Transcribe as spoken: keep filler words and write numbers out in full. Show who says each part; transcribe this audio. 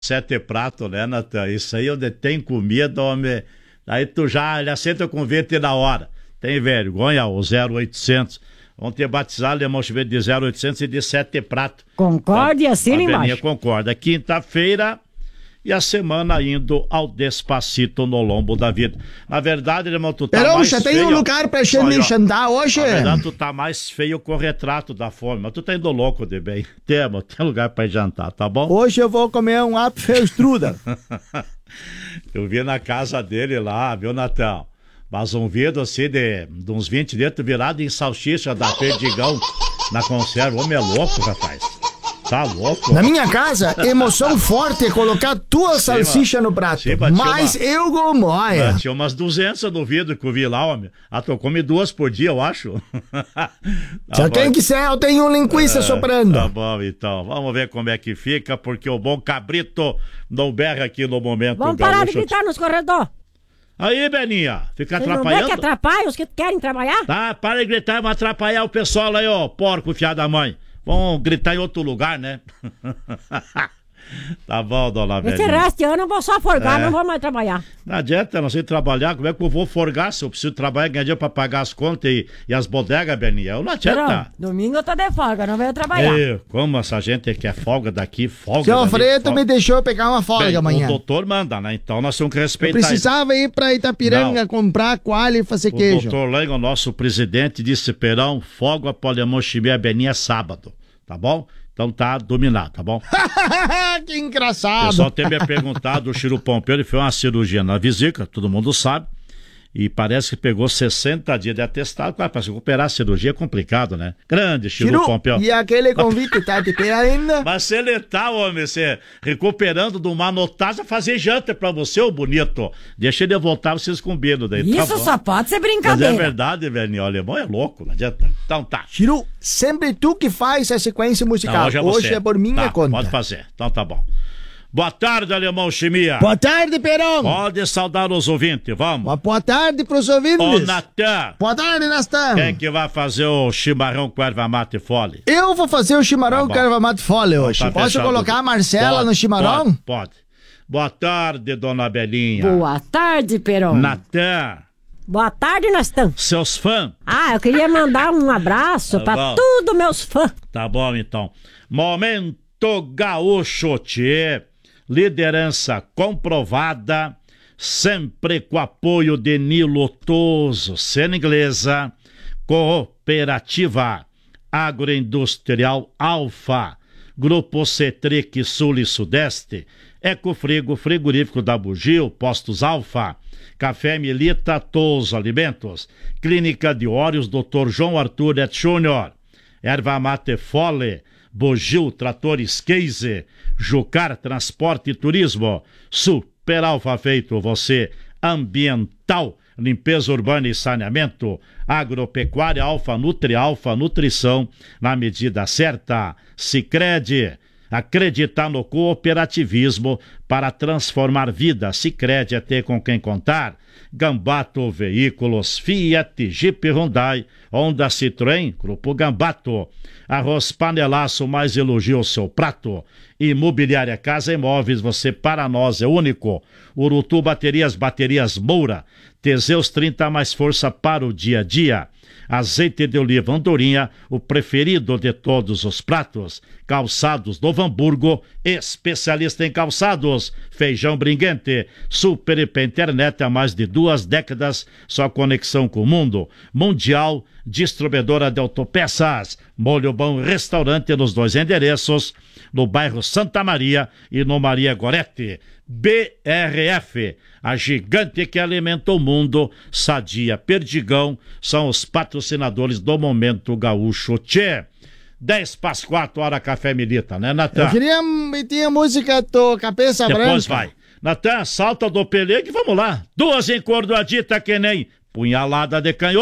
Speaker 1: Sete pratos, né, Natan? Isso aí onde tem comida, homem. Aí tu já, ele aceita o convite na hora. Tem vergonha, o zero oitocentos. Vamos ter batizado o Alemão Chimia de zero oitocentos e de sete pratos.
Speaker 2: Concorde e assina embaixo.
Speaker 1: Concorda. Quinta-feira e a semana indo ao Despacito no lombo da vida. Na verdade, irmão, tu tá
Speaker 3: Perão,
Speaker 1: mais
Speaker 3: você
Speaker 1: feio.
Speaker 3: tem um lugar pra gente me jantar hoje?
Speaker 1: Na verdade, tu tá mais feio com o retrato da fome, mas tu tá indo louco de bem. Temo, tem lugar pra jantar, tá bom?
Speaker 3: Hoje eu vou comer um Apfelstrudel.
Speaker 1: Eu vi na casa dele lá, viu, Natão? Mas um vidro assim de, de uns vinte litros virado em salsicha da Perdigão na conserva. Homem é louco, rapaz. Tá louco?
Speaker 3: Na minha casa, emoção forte é colocar tua
Speaker 1: Sim,
Speaker 3: salsicha no prato.
Speaker 1: sim,
Speaker 3: mas
Speaker 1: uma...
Speaker 3: eu gomoia.
Speaker 1: Tinha umas duzentas no vidro que eu vi lá, homem. Ah, tu come duas por dia, eu acho. Tá
Speaker 3: Se quem quiser, eu tenho um linguiça é, soprando.
Speaker 1: Tá bom, então. Vamos ver como é que fica, porque o bom cabrito não berra aqui no momento.
Speaker 2: Vamos parar de gritar nos corredores.
Speaker 1: Aí, Beninha, fica
Speaker 2: Você
Speaker 1: atrapalhando.
Speaker 2: não vê que atrapalha os que querem trabalhar?
Speaker 1: Tá, para de gritar, vamos atrapalhar o pessoal aí, ó, porco fiado da mãe. Vão gritar em outro lugar, né? Tá bom, dona Beninha.
Speaker 2: Esse resto de ano eu vou só forgar,
Speaker 1: É.
Speaker 2: não vou mais trabalhar.
Speaker 1: Não adianta, eu não sei trabalhar, como é que eu vou forgar se eu preciso trabalhar e ganhar dinheiro pra pagar as contas e, e as bodegas, Beninha? Eu não adianta.
Speaker 2: Pronto, domingo eu tô de folga, não venho trabalhar.
Speaker 1: Ei, como essa gente quer folga daqui, folga
Speaker 3: Seu
Speaker 1: dali,
Speaker 3: Fredo
Speaker 1: folga.
Speaker 3: me deixou pegar uma folga
Speaker 1: Bem,
Speaker 3: amanhã.
Speaker 1: o doutor manda, né? Então nós temos que
Speaker 3: Eu
Speaker 1: respeitar
Speaker 3: precisava ir pra Itapiranga
Speaker 1: Não.
Speaker 3: comprar coalho e fazer
Speaker 1: isso. O
Speaker 3: queijo.
Speaker 1: doutor Lengo, nosso presidente, disse, Perão, folga para o Alemão Chimia Beninha é sábado, tá bom? Então tá dominado, tá bom?
Speaker 3: Que
Speaker 1: O
Speaker 3: engraçado.
Speaker 1: pessoal tem me perguntado, o Chiro Pompeu, ele fez uma cirurgia na vesícula, todo mundo sabe, e parece que pegou sessenta dias de atestado. Claro, para se recuperar a cirurgia é complicado, né? Grande Chiro,
Speaker 3: Chiru,
Speaker 1: Pompeu.
Speaker 3: e aquele convite tá de pé ainda?
Speaker 1: Mas se ele tá, homem, você recuperando de uma notagem, fazer janta pra você, ô bonito. Deixa ele voltar, vocês combinam daí.
Speaker 2: Isso
Speaker 1: tá bom?
Speaker 2: só pode ser
Speaker 1: Mas
Speaker 2: brincadeira.
Speaker 1: é verdade, velhinho, o alemão é louco, não adianta. Então tá.
Speaker 3: Chiru, sempre tu que faz a sequência musical.
Speaker 1: Não, hoje é você.
Speaker 3: por minha
Speaker 1: Tá,
Speaker 3: conta.
Speaker 1: pode fazer, então tá bom. Boa tarde, Alemão Chimia.
Speaker 3: Boa tarde, Perão.
Speaker 1: Pode saudar os ouvintes, vamos.
Speaker 3: Uma boa tarde pros ouvintes.
Speaker 1: Ô, Natan,
Speaker 3: Boa tarde, Nastan.
Speaker 1: quem que vai fazer o chimarrão com erva mate e fole?
Speaker 3: Eu vou fazer o chimarrão
Speaker 1: Tá
Speaker 3: com
Speaker 1: bom.
Speaker 3: erva mate fole hoje.
Speaker 1: Tá
Speaker 3: Posso
Speaker 1: fechado.
Speaker 3: colocar a Marcela
Speaker 1: Pode,
Speaker 3: no chimarrão?
Speaker 1: Pode, pode. Boa tarde, dona Belinha.
Speaker 2: Boa tarde, Perão.
Speaker 1: Natan,
Speaker 2: Boa tarde, Nastan.
Speaker 1: seus fãs.
Speaker 2: Ah, eu queria mandar um abraço
Speaker 1: Tá
Speaker 2: pra
Speaker 1: bom.
Speaker 2: todos meus fãs.
Speaker 1: Tá bom, então. Momento Gaúcho Tchê. Liderança comprovada, sempre com apoio de Nilo Toso, Cena Inglesa, Cooperativa Agroindustrial Alfa, Grupo Cetric Sul e Sudeste, Ecofrigo, Frigorífico da Bugio, Postos Alfa, Café Milita Toso Alimentos, Clínica de Órios, doutor João Arthur Et Júnior, Erva Mate Fole, Bugio Tratores Case, Jucar Transporte e Turismo, Super Alfa Feito Você, Ambiental, Limpeza Urbana e Saneamento, Agropecuária Alfa Nutri Alfa Nutrição, na medida certa, Sicredi, acreditar no cooperativismo para transformar vidas, Sicredi é ter com quem contar, Gambato Veículos, Fiat, Jeep Hyundai, Honda Citroën, Grupo Gambato, Arroz Panelaço, mais elogio o seu prato, Imobiliária Casa Imóveis, você para nós é único, Urutu Baterias, Baterias Moura, Teseus trinta mais força para o dia a dia, Azeite de oliva Andorinha, o preferido de todos os pratos, Calçados do Hamburgo, especialista em calçados, Feijão Bringuente, Super I P Internet há mais de duas décadas, sua conexão com o mundo, Mundial, distribuidora de autopeças, Molho Bom Restaurante nos dois endereços, no bairro Santa Maria e no Maria Gorete. B R F, a gigante que alimenta o mundo, Sadia Perdigão, são os patrocinadores do Momento Gaúcho Tchê. dez para as quatro, hora Café Milita, né, Natan?
Speaker 3: Eu queria meter a música do Cabeça
Speaker 1: Depois
Speaker 3: Branca.
Speaker 1: vai. Natan, salta do Pelé que vamos lá. Duas encordoaditas que nem punhalada de canhão.